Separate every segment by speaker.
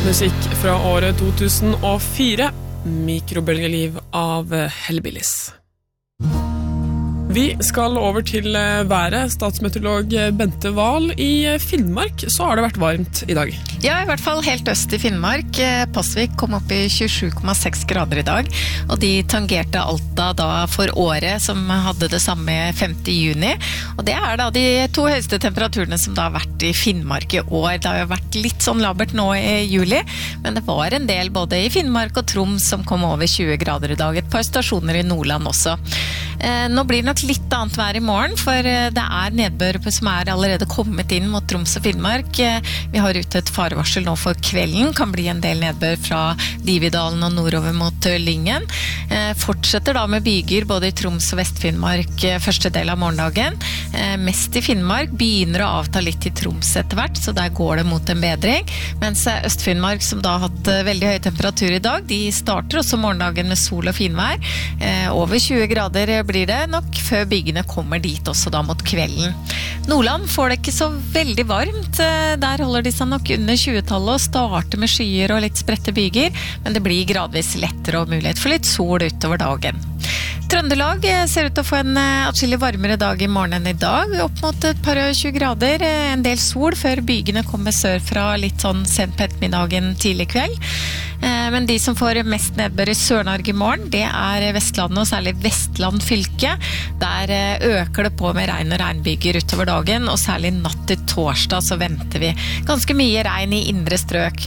Speaker 1: Musikk fra året 2004, Mikrobølgeliv av Hellbillies. Vi skal over til været. Statsmeteorolog Bente Wahl. I Finnmark så har det vært varmt i dag.
Speaker 2: Ja, i hvert fall helt øst i Finnmark. Pasvik kom opp i 27,6 grader i dag, og de tangerte Alta da for året, som hadde det samme 5. juni. Og det er da de to høyeste temperaturene som da har vært i Finnmark i år. Det har jo vært litt sånn labert nå i juli, men det var en del både i Finnmark og Troms som kom over 20 grader i dag. Et par stasjoner i Nordland også. Nå blir det nok litt annet vær i morgen, for det er nedbør som er allerede kommet inn mot Troms og Finnmark. Vi har ute et farevarsel nå for kvelden, kan bli en del nedbør fra Dividalen og nordover mot Lyngen. Fortsetter da med byger både i Troms og Vest-Finnmark første del av morgendagen. Mest i Finnmark, begynner å avta litt i Troms etter hvert, så der går det mot en bedring. Mens Øst-Finnmark, som da har hatt veldig høy temperatur i dag, de starter også morgendagen med sol og finvær. Over 20 grader blir det nok før bygene kommer dit også da mot kvelden. Nordland får det ikke så veldig varmt. Der holder de seg nok under 20-tallet og starter med skyer og litt spredte byger, men det blir gradvis lettere og mulighet for litt sol utover dagen. Trøndelag ser ut til å få en atskillig varmere dag i morgen enn i dag, opp mot et par og 20 grader, en del sol før bygene kommer sør fra litt sånn sent på ettermiddagen tidlig kveld. Men de som får mest nedbør i Sør-Norge i morgen, det er Vestlandet og særlig Vestland fylke. Der øker det på med regn og regnbyger utover dagen, og særlig natt til torsdag så venter vi ganske mye regn i indre strøk,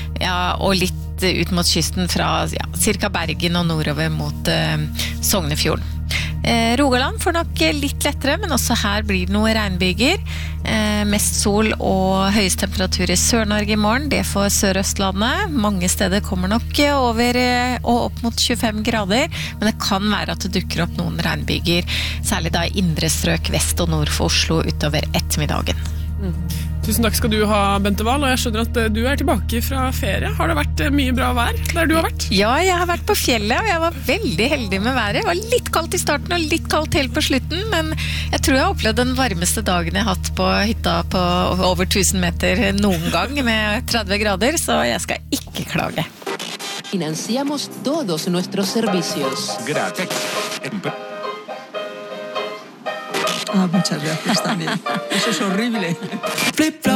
Speaker 2: og litt ut mot kysten fra cirka Bergen og nordover mot Sognefjorden. Rogaland får nok litt lettere, men også her blir det noen regnbyger. Mest sol og høyest temperatur i Sør-Norge i morgen, det får Sør-Østlandet. Mange steder kommer nok over og opp mot 25 grader, men det kan være at det dukker opp noen regnbyger, særlig da i indre strøk vest og nord for Oslo utover ettermiddagen.
Speaker 1: Tusen takk skal du ha, Bente Wahl, og jeg skjønner at du er tilbake fra ferie. Har det vært mye bra vær der du har vært?
Speaker 2: Ja, jeg har vært på fjellet, og jeg var veldig heldig med været. Det var litt kaldt i starten og litt kaldt helt på slutten, men jeg tror jeg har opplevd den varmeste dagen jeg har hatt på hytta på over 1000 meter noen gang med 30 grader, så jeg skal ikke klage.
Speaker 3: Financiamos todos nuestros servicios.
Speaker 4: Gracias.
Speaker 5: Muchas gracias también. Eso es horrible.